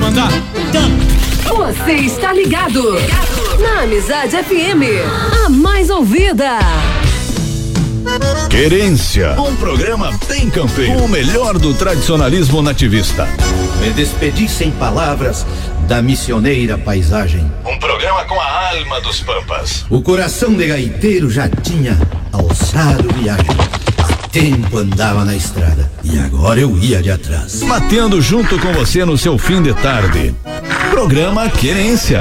Tá. Você está ligado na Amizade FM, a mais ouvida. Querência, um programa bem campeiro, o melhor do tradicionalismo nativista. Me despedi sem palavras da missioneira paisagem. Um programa com a alma dos pampas. O coração de gaiteiro já tinha alçado viagem. Há tempo andava na estrada e agora eu ia de atrás. Batendo junto com você no seu fim de tarde. Programa Querência.